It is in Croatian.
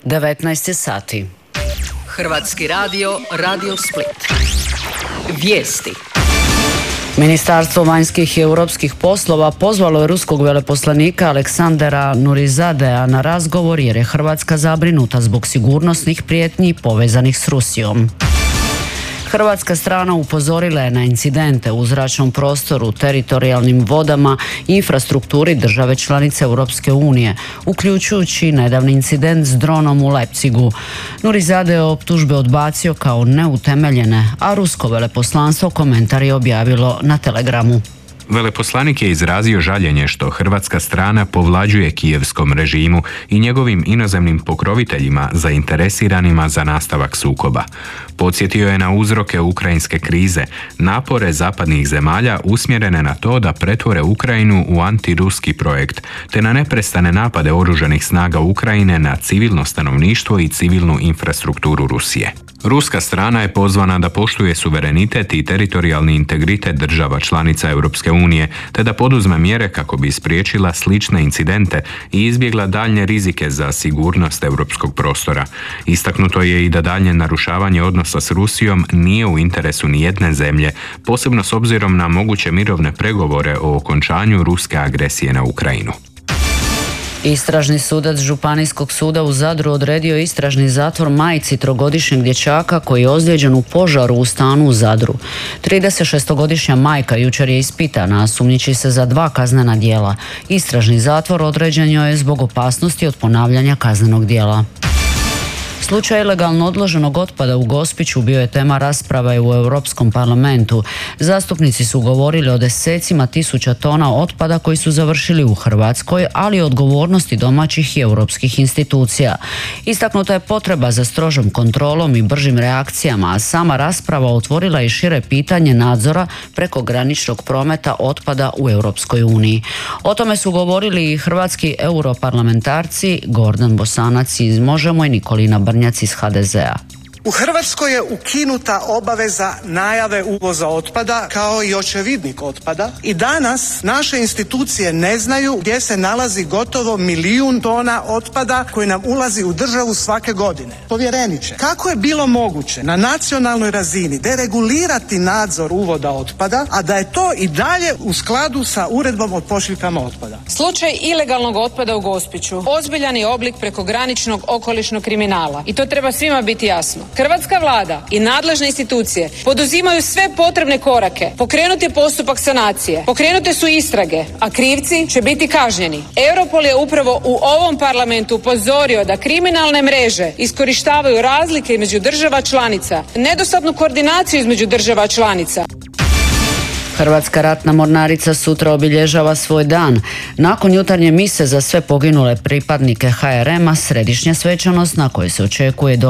19 sati. Hrvatski radio, Radio Split. Vijesti. Ministarstvo vanjskih i europskih poslova pozvalo je ruskog veleposlanika Aleksandera Nurizadea na razgovor jer je Hrvatska zabrinuta zbog sigurnosnih prijetnji povezanih s Rusijom. Hrvatska strana upozorila je na incidente u zračnom prostoru, teritorijalnim vodama i infrastrukturi države članice Europske unije, uključujući nedavni incident s dronom u Leipzigu. Nurizade je optužbe odbacio kao neutemeljene, a rusko veleposlanstvo komentar je objavilo na Telegramu. Veleposlanik je izrazio žaljenje što hrvatska strana povlađuje kijevskom režimu i njegovim inozemnim pokroviteljima zainteresiranima za nastavak sukoba. Podsjetio je na uzroke ukrajinske krize, napore zapadnih zemalja usmjerene na to da pretvore Ukrajinu u antiruski projekt, te na neprestane napade oružanih snaga Ukrajine na civilno stanovništvo i civilnu infrastrukturu Rusije. Ruska strana je pozvana da poštuje suverenitet i teritorijalni integritet država članica Europske unije, te da poduzme mjere kako bi spriječila slične incidente i izbjegla daljnje rizike za sigurnost europskog prostora. Istaknuto je i da daljnje narušavanje odnosa s Rusijom nije u interesu nijedne zemlje, posebno s obzirom na moguće mirovne pregovore o okončanju ruske agresije na Ukrajinu. Istražni sudac Županijskog suda u Zadru odredio istražni zatvor majci trogodišnjeg dječaka koji je ozlijeđen u požaru u stanu u Zadru. 36-godišnja majka jučer je ispitana, a sumnjiči se za 2 kaznena djela. Istražni zatvor određen joj je zbog opasnosti od ponavljanja kaznenog djela. Slučaj ilegalno odloženog otpada u Gospiću bio je tema rasprave u Europskom parlamentu. Zastupnici su govorili o desecima tisuća tona otpada koji su završili u Hrvatskoj, ali i odgovornosti domaćih i europskih institucija. Istaknuta je potreba za strožom kontrolom i bržim reakcijama, a sama rasprava otvorila i šire pitanje nadzora prekograničnog prometa otpada u Europskoj uniji. O tome su govorili i hrvatski europarlamentarci Gordan Bosanac iz Možemo i Nikolina Brnjac iz HDZ-a. U Hrvatskoj je ukinuta obaveza najave uvoza otpada kao i očevidnik otpada i danas naše institucije ne znaju gdje se nalazi gotovo 1 milijun tona otpada koji nam ulazi u državu svake godine. Povjereniče, kako je bilo moguće na nacionalnoj razini deregulirati nadzor uvoda otpada, a da je to i dalje u skladu sa uredbom o pošiljkama otpada? Slučaj ilegalnog otpada u Gospiću ozbiljan je oblik prekograničnog okolišnog kriminala i to treba svima biti jasno. Hrvatska vlada i nadležne institucije poduzimaju sve potrebne korake. Pokrenut je postupak sanacije, pokrenute su istrage, a krivci će biti kažnjeni. Europol je upravo u ovom parlamentu upozorio da kriminalne mreže iskorištavaju razlike između država članica, nedostatnu koordinaciju između država članica. Hrvatska ratna mornarica sutra obilježava svoj dan. Nakon jutarnje mise za sve poginule pripadnike HRM-a, središnja svečanost na kojoj se očekuje